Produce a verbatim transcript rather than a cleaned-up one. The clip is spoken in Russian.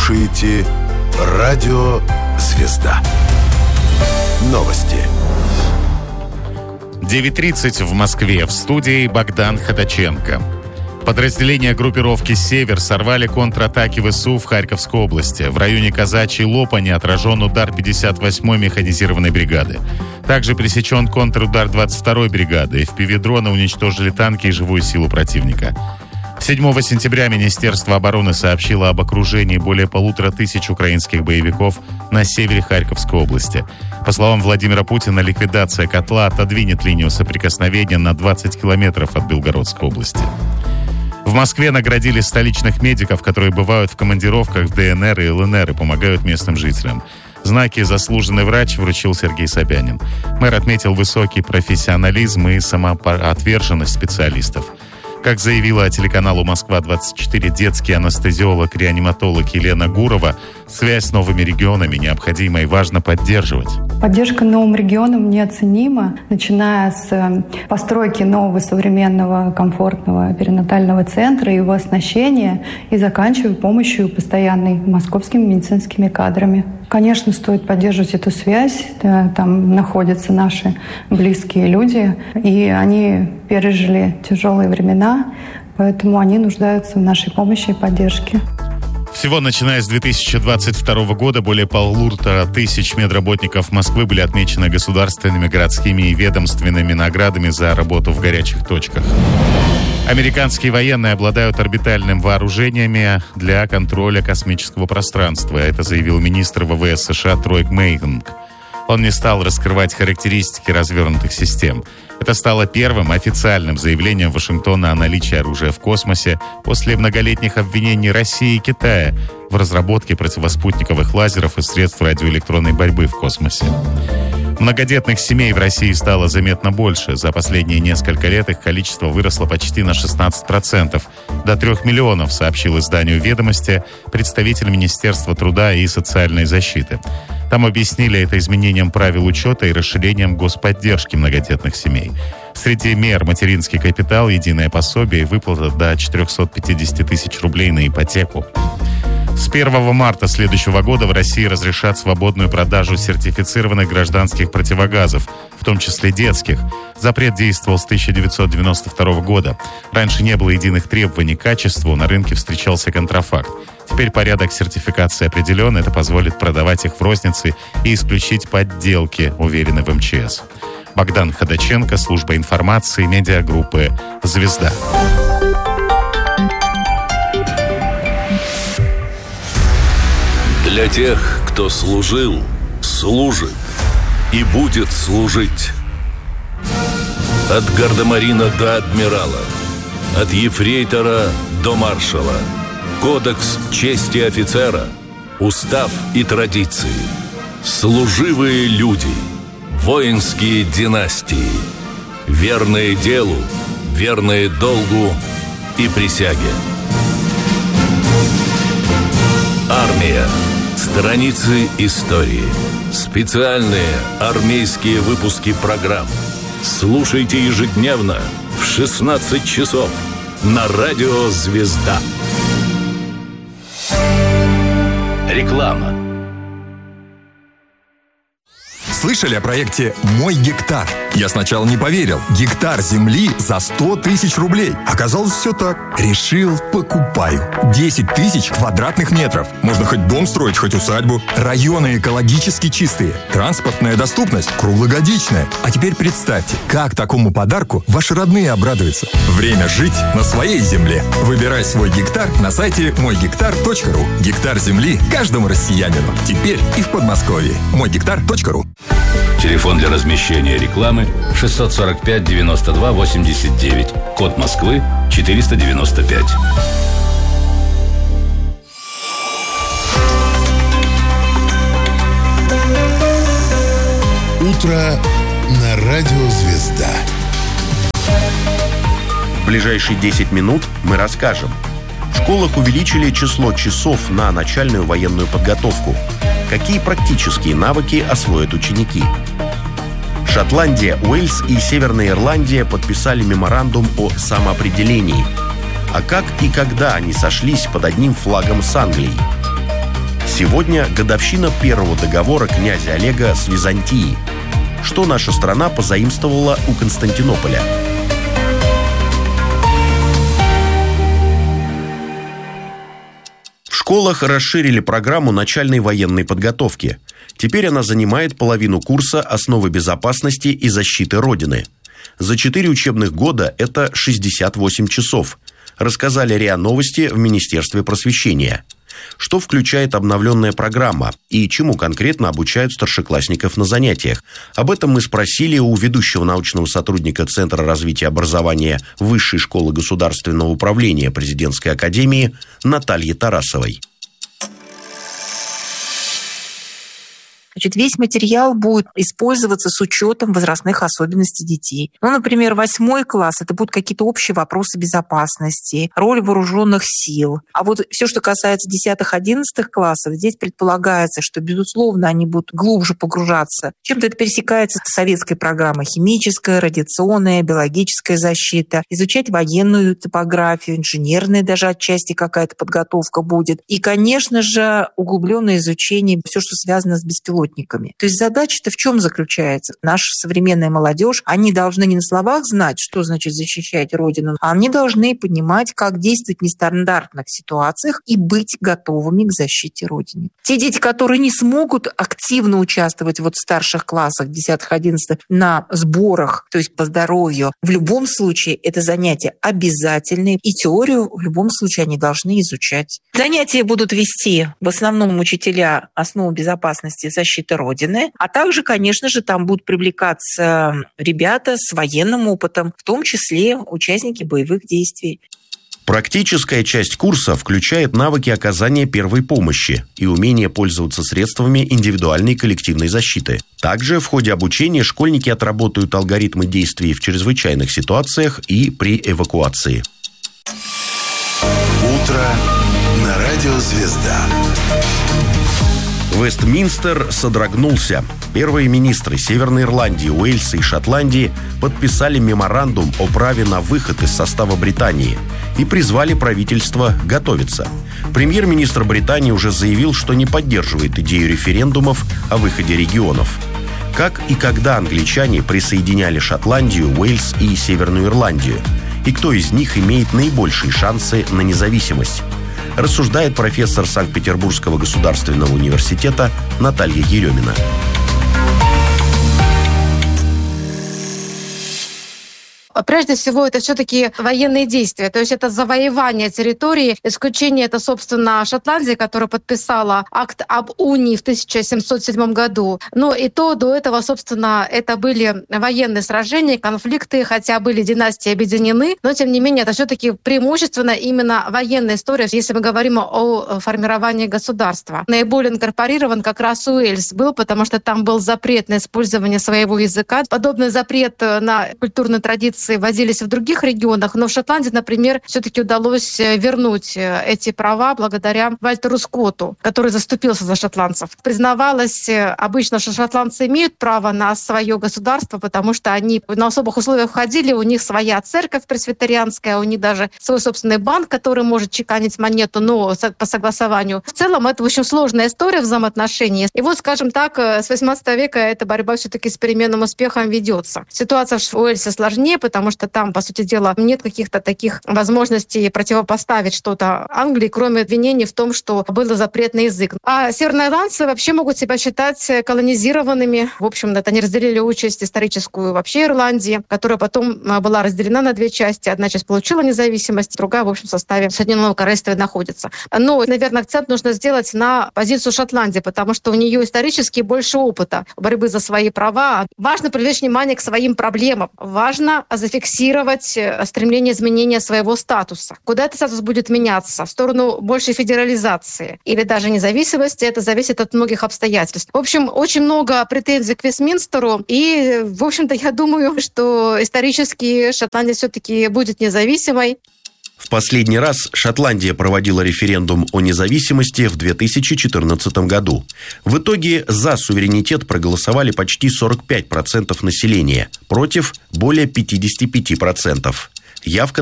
слушаете радио «Звезда». Новости. девять тридцать в Москве. В студии Богдан Ходаченко. Подразделения группировки «Север» сорвали контратаки ВСУ в Харьковской области. В районе Казачьей Лопани отражен удар пятьдесят восьмой механизированной бригады. Также пресечен контрудар двадцать второй бригады. эф пи ви-дроны уничтожили танки и живую силу противника. седьмого сентября Министерство обороны сообщило об окружении более полутора тысяч украинских боевиков на севере Харьковской области. По словам Владимира Путина, ликвидация котла отодвинет линию соприкосновения на двадцать километров от Белгородской области. В Москве наградили столичных медиков, которые бывают в командировках в дэ эн эр и эл эн эр и помогают местным жителям. Знаки «Заслуженный врач» вручил Сергей Собянин. Мэр отметил высокий профессионализм и самоотверженность специалистов. Как заявила телеканалу «Москва-двадцать четыре» детский анестезиолог-реаниматолог Елена Гурова, связь с новыми регионами необходима и важно поддерживать. Поддержка новым регионам неоценима, начиная с постройки нового современного комфортного перинатального центра, его оснащения и заканчивая помощью постоянной московскими медицинскими кадрами. Конечно, стоит поддерживать эту связь. Там находятся наши близкие люди, и они пережили тяжелые времена, поэтому они нуждаются в нашей помощи и поддержке. Всего, начиная с две тысячи двадцать второго года, более полутора тысяч медработников Москвы были отмечены государственными, городскими и ведомственными наградами за работу в горячих точках. Американские военные обладают орбитальным вооружениями для контроля космического пространства. Это заявил министр вэ вэ эс США Трой Мейнинг. Он не стал раскрывать характеристики развернутых систем. Это стало первым официальным заявлением Вашингтона о наличии оружия в космосе после многолетних обвинений России и Китая в разработке противоспутниковых лазеров и средств радиоэлектронной борьбы в космосе. Многодетных семей в России стало заметно больше. За последние несколько лет их количество выросло почти на шестнадцать процентов. До трех миллионов, сообщил изданию «Ведомости» представитель Министерства труда и социальной защиты. Там объяснили это изменением правил учета и расширением господдержки многодетных семей. Среди мер материнский капитал, единое пособие и выплата до четыреста пятьдесят тысяч рублей на ипотеку. С первого марта следующего года в России разрешат свободную продажу сертифицированных гражданских противогазов, в том числе детских. Запрет действовал с тысяча девятьсот девяносто второго года. Раньше не было единых требований к качеству, на рынке встречался контрафакт. Теперь порядок сертификации определен, это позволит продавать их в рознице и исключить подделки, уверены в эм че эс. Богдан Ходаченко, служба информации, медиагруппы «Звезда». Для тех, кто служил, служит и будет служить. От гардемарина до адмирала, от ефрейтора до маршала. Кодекс чести офицера, устав и традиции. Служивые люди, воинские династии. Верные делу, верные долгу и присяге. Армия. Страницы истории. Специальные армейские выпуски программ. Слушайте ежедневно в шестнадцать часов на радио «Звезда». Реклама. Слышали о проекте «Мой гектар»? Я сначала не поверил. Гектар земли за сто тысяч рублей. Оказалось, все так. Решил, покупаю. десять тысяч квадратных метров. Можно хоть дом строить, хоть усадьбу. Районы экологически чистые. Транспортная доступность круглогодичная. А теперь представьте, как такому подарку ваши родные обрадуются. Время жить на своей земле. Выбирай свой гектар на сайте мой гектар точка ру. Гектар земли каждому россиянину. Теперь и в Подмосковье. мой гектар точка ру. Телефон для размещения рекламы шестьсот сорок пять девяносто два восемьдесят девять. Код Москвы четыреста девяносто пять. Утро на радио «Звезда». В ближайшие десять минут мы расскажем. В школах увеличили число часов на начальную военную подготовку. Какие практические навыки освоят ученики? Шотландия, Уэльс и Северная Ирландия подписали меморандум о самоопределении. А как и когда они сошлись под одним флагом с Англией? Сегодня годовщина первого договора князя Олега с Византией. Что наша страна позаимствовала у Константинополя? В школах расширили программу начальной военной подготовки. Теперь она занимает половину курса «Основы безопасности и защиты Родины». За четыре учебных года это шестьдесят восемь часов. Рассказали РИА Новости в Министерстве просвещения. Что включает обновленная программа и чему конкретно обучают старшеклассников на занятиях? Об этом мы спросили у ведущего научного сотрудника Центра развития образования Высшей школы государственного управления Президентской академии Натальи Тарасовой. Значит, весь материал будет использоваться с учетом возрастных особенностей детей. Ну, например, восьмой класс – это будут какие-то общие вопросы безопасности, роль вооруженных сил. А вот все, что касается десятых-одиннадцатых классов, здесь предполагается, что, безусловно, они будут глубже погружаться. Чем-то это пересекается с советской программой: химическая, радиационная, биологическая защита, изучать военную топографию, инженерная даже отчасти какая-то подготовка будет. И, конечно же, углубленное изучение, все, что связано с беспилотниками. То есть задача-то в чем заключается? Наша современная молодежь, они должны не на словах знать, что значит защищать Родину, а они должны понимать, как действовать в нестандартных ситуациях и быть готовыми к защите Родины. Те дети, которые не смогут активно участвовать вот в старших классах, десятых-одиннадцатых, на сборах, то есть по здоровью, в любом случае это занятия обязательные, и теорию в любом случае они должны изучать. Занятия будут вести в основном учителя основы безопасности и защиты Родины, а также, конечно же, там будут привлекаться ребята с военным опытом, в том числе участники боевых действий. Практическая часть курса включает навыки оказания первой помощи и умение пользоваться средствами индивидуальной и коллективной защиты. Также в ходе обучения школьники отработают алгоритмы действий в чрезвычайных ситуациях и при эвакуации. Утро на радио «Звезда». Вестминстер содрогнулся. Первые министры Северной Ирландии, Уэльса и Шотландии подписали меморандум о праве на выход из состава Британии и призвали правительство готовиться. Премьер-министр Британии уже заявил, что не поддерживает идею референдумов о выходе регионов. Как и когда англичане присоединяли Шотландию, Уэльс и Северную Ирландию? И кто из них имеет наибольшие шансы на независимость? Рассуждает профессор Санкт-Петербургского государственного университета Наталья Еремина. Прежде всего, это все-таки военные действия, то есть это завоевание территории. Исключение это, собственно, Шотландия, которая подписала акт об унии в тысяча семьсот седьмом году. Но и то до этого, собственно, это были военные сражения, конфликты, хотя были династии объединены, но тем не менее это все-таки преимущественно именно военная история, если мы говорим о формировании государства. Наиболее инкорпорирован как раз Уэльс был, потому что там был запрет на использование своего языка. Подобный запрет на культурные традиции вводились в других регионах, но в Шотландии, например, все-таки удалось вернуть эти права благодаря Вальтеру Скотту, который заступился за шотландцев. Признавалось обычно, что шотландцы имеют право на свое государство, потому что они на особых условиях входили, у них своя церковь пресвитерианская, у них даже свой собственный банк, который может чеканить монету, но по согласованию. В целом это очень сложная история взаимоотношений. И вот, скажем так, с восемнадцатого века эта борьба все-таки с переменным успехом ведется. Ситуация в Уэльсе сложнее, потому потому что там, по сути дела, нет каких-то таких возможностей противопоставить что-то Англии, кроме обвинений в том, что был запретный язык. А северноирландцы вообще могут себя считать колонизированными. В общем, это они разделили участь историческую вообще Ирландии, которая потом была разделена на две части. Одна часть получила независимость, другая, в общем, в составе Соединенного Королевства находится. Но, наверное, акцент нужно сделать на позицию Шотландии, потому что у нее исторически больше опыта борьбы за свои права. Важно привлечь внимание к своим проблемам. Важно зафиксировать стремление изменения своего статуса. Куда этот статус будет меняться? В сторону большей федерализации или даже независимости? Это зависит от многих обстоятельств. В общем, очень много претензий к Вестминстеру. И, в общем-то, я думаю, что исторически Шотландия все-таки будет независимой. В последний раз Шотландия проводила референдум о независимости в две тысячи четырнадцатом году. В итоге за суверенитет проголосовали почти сорок пять процентов населения, против более пятьдесят пять процентов. Явка